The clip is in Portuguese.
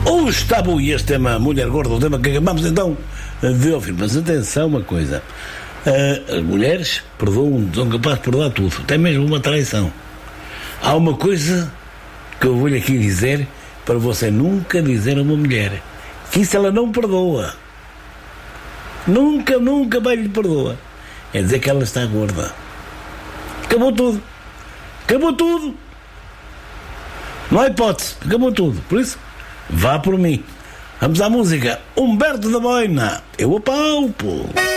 O Tabu, e este tema Mulher Gorda, o tema que acabamos então de ouvir. Mas atenção, uma coisa: as mulheres perdoam, são capazes de perdoar tudo, até mesmo uma traição. Há uma coisa que eu vou-lhe aqui dizer para você nunca dizer a uma mulher que isso ela não perdoa. Nunca vai lhe perdoa. É dizer que ela está gorda. Acabou tudo. Não há hipótese, acabou tudo. Por isso, vá por mim. Vamos à música. Humberto da Boina. Eu apalpo.